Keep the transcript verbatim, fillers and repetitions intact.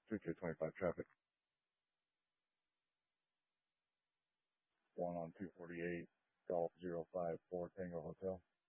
two K twenty-five traffic. One on two forty-eight, Golf zero five four Tango Hotel.